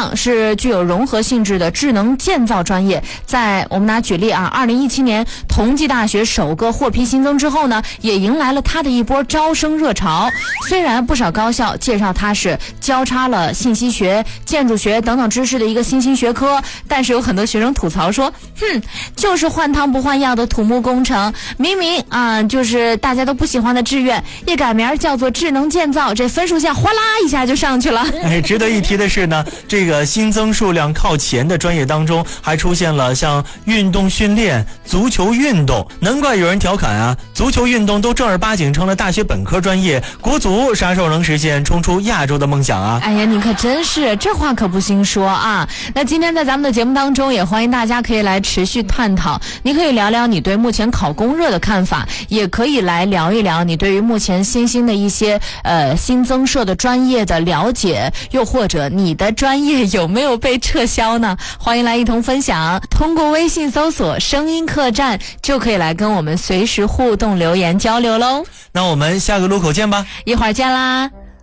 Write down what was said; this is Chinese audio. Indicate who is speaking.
Speaker 1: 项是具有融合性质的智能建造专业。在我们拿举例啊，2017年同济大学首个获批新增之后呢，也迎来了它的一波招生热潮。虽然不少高校介绍它是交叉了信息学、建筑学等等知识的一个新兴学科，但是有很多学生吐槽说，就是换汤不换药的土木工程，明明就是大家都不喜欢的志愿，一改名叫做智能建造，这分数线哗啦一下就上去了。
Speaker 2: 值得一提的是呢，这个新增数量靠前的专业当中，还出现了像运动训练、足球运动。难怪有人调侃啊，足球运动都正儿八经成了大学本科专业，国足啥时候能实现冲出亚洲的梦想啊？
Speaker 1: 哎呀，你可真是，这话可不兴说啊。那今天在咱们的节目当中，也欢迎大家可以来持续探讨，你可以聊聊你对目前考公热的看法，也可以来聊一聊你对于目前新兴的一些新增设的专业的了解，又或者你的专业有没有被撤销呢？欢迎来一同分享，通过微信搜索声音客栈就可以来跟我们随时互动留言交流喽。
Speaker 2: 那我们下个路口见吧，
Speaker 1: 一会儿见啦。